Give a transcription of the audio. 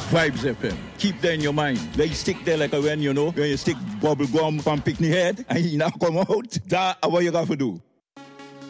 Vibes FM. Keep that in your mind. When you stick there like a when you stick bubble gum from picnic head and you now come out, that's what you got to do.